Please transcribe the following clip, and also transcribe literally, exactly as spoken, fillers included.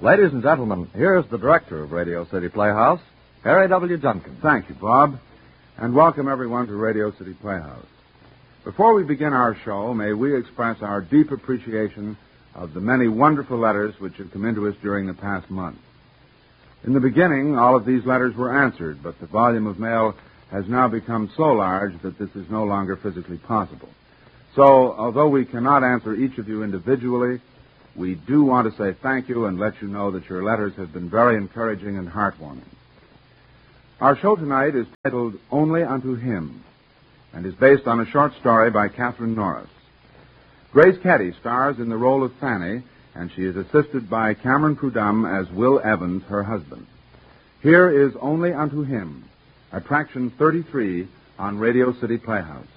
Ladies and gentlemen, here's the director of Radio City Playhouse, Harry W. Junkin. Thank you, Bob. And welcome everyone to Radio City Playhouse. Before we begin our show, may we express our deep appreciation of the many wonderful letters which have come into us during the past month. In the beginning, all of these letters were answered, but the volume of mail has now become so large that this is no longer physically possible. So, although we cannot answer each of you individually, we do want to say thank you and let you know that your letters have been very encouraging and heartwarming. Our show tonight is titled Only Unto Him and is based on a short story by Catherine Norris. Grace Kelly stars in the role of Fanny, and she is assisted by Cameron Prudhomme as Will Evans, her husband. Here is Only Unto Him, Attraction thirty-three on Radio City Playhouse.